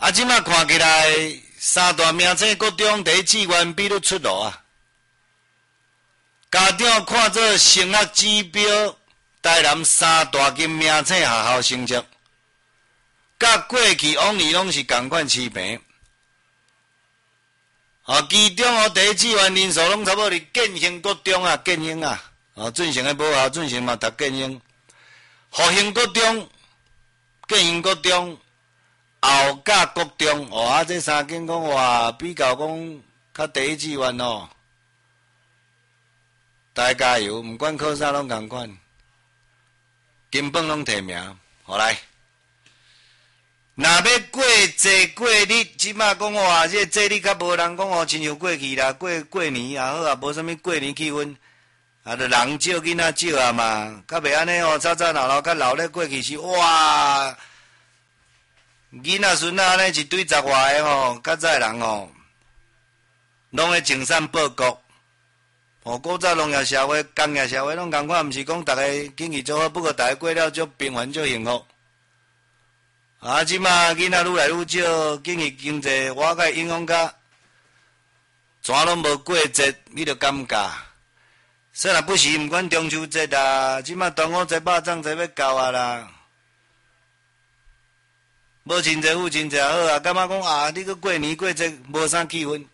啊，即马看起来三大名称国中第一志愿比率出炉啊！家长看做升学指标，台南三大金名称学校成绩，甲过去往年拢是同款持平。其中第一志愿人数拢差不多是建兴国中啊，建兴啊，准成的无效，准成嘛读建兴，复兴国中、建兴国中、后甲国中，这三间讲话比较讲较第一志愿哦。大家加油，毋管考啥拢同款，根本拢提名，好来。若要过节过日，即马讲话这节日较无人讲亲像过去啦，过年也好啊，无啥物过年气氛，就人少囡仔少啊嘛，较袂安尼吵吵闹闹，较闹咧过去是哇，囡仔孙仔安尼一堆十外个较早人拢会种产报国。古早农业社会、工业社会拢共款，毋是讲逐个经济做好，不过逐个过了足平凡、足幸福。即马囡仔愈来愈少，经济我甲影响甲，全拢无过节，你着感觉。说若不是，毋管中秋节啦，即马端午节、肉粽节要到啊啦，无亲戚父亲戚好啊，感觉讲你搁过年过节无啥气氛。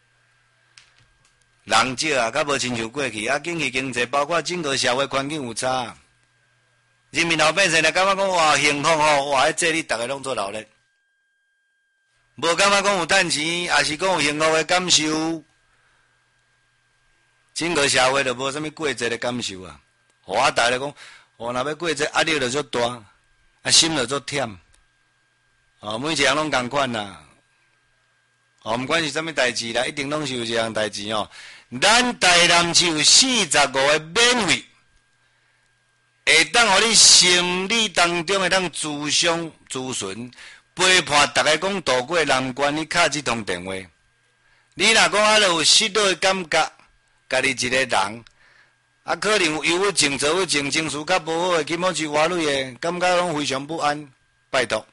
人少啊，较无亲像过去经济包括整个社会环境有差。人民老百姓就感觉讲幸福迄节日逐个拢做闹热，无感觉讲有趁钱，也是讲有幸福的感受。整个社会就无啥物过节的感受啊。大家讲，若要过节压力就足大，心就足忝。每一个人拢同款啦。毋管是啥物代志啦，一定拢是有一样代志咱台南市有45个免费。会当互你心理当中会当自伤自损，陪伴大家讲度过难关，你敲这通电话。你若讲有失落的感觉，家己一个人，可能有忧郁症、躁郁症、情绪较无好的，起码是外类的，感觉拢非常不安。拜托，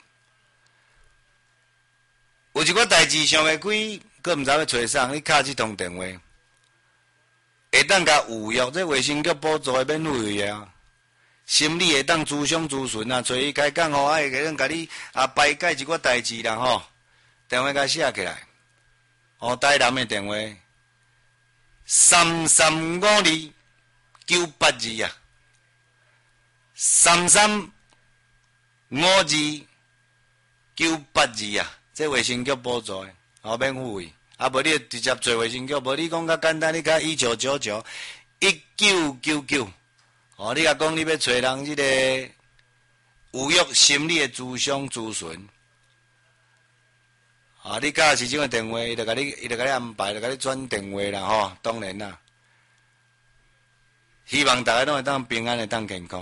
有一个代志想袂开，佫毋知要找啥，你敲这通电话，会当甲预约这卫生局补助的免费的心理会当自伤自损找伊开讲会个甲你排解一个代志啦电话甲写起来，台南的电话3352-982啊，3352-982啊，这卫生局补助的免费，无你直接做卫生局，无你讲较简单，你甲1999-1999。你甲讲你要找人这个有约心理的自伤自损，你甲市长的电话，伊就甲你安排，就甲你转电话啦当然啦，希望大家拢会当平安，会当健康。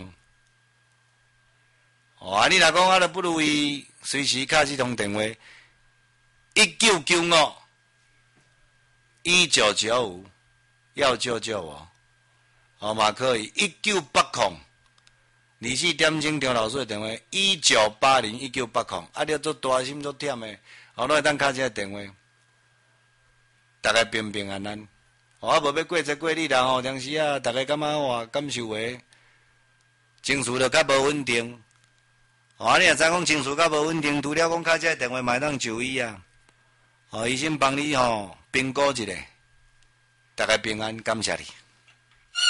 你若讲就不如伊随时敲这通电话1995-1995要救救我。嘛可以，1980-24点钟张老师的电话1980-1980，你做大心做忝的，拢会当敲这个电话，大家平平安安。无要过节过日啦当时大家感觉感受的情绪就较无稳定。你若知讲情绪较无稳定，除了讲敲这个电话，嘛会当就医啊。医生帮你评估一下，大家平安，感谢你。